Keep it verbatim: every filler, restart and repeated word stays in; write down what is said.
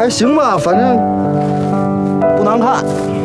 还行吧，反正不难看。